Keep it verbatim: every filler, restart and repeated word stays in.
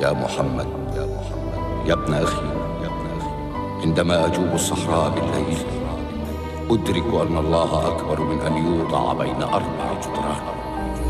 يا محمد يا محمد يا ابن أخي يا ابن أخي عندما أجوب الصحراء بالليل أدرك أن الله أكبر من أن يوضع بين أربع جدران.